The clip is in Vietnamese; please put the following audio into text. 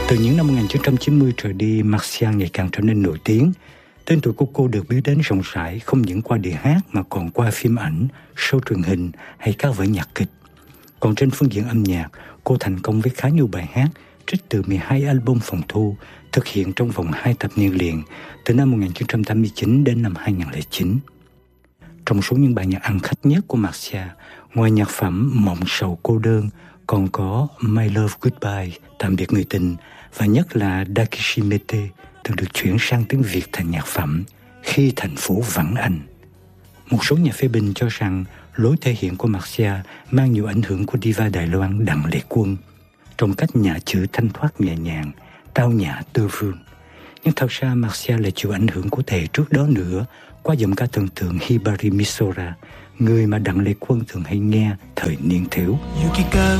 Từ những năm 1990 trở đi, Marcia ngày càng trở nên nổi tiếng. Tên tuổi của cô được biết đến rộng rãi không những qua đĩa hát mà còn qua phim ảnh, show truyền hình hay các vở nhạc kịch. Còn trên phương diện âm nhạc, cô thành công với khá nhiều bài hát trích từ 12 album phòng thu thực hiện trong vòng 2 thập niên liền, từ năm 1989 đến năm 2009. Trong số những bài nhạc ăn khách nhất của Marcia, ngoài nhạc phẩm Mộng sầu cô đơn, còn có My Love Goodbye, Tạm biệt người tình, và nhất là Dakishimete, từng được chuyển sang tiếng Việt thành nhạc phẩm Khi thành phố vắng anh. Một số nhà phê bình cho rằng lối thể hiện của Marcia mang nhiều ảnh hưởng của diva Đài Loan Đặng Lệ Quân, trong cách nhả chữ thanh thoát nhẹ nhàng, tao nhã tư phương. Nhưng thật ra Marcia lại chịu ảnh hưởng của thầy trước đó nữa qua giọng ca thần tượng Hibari Misora, người mà Đặng Lệ Quân thường hay nghe thời niên thiếu.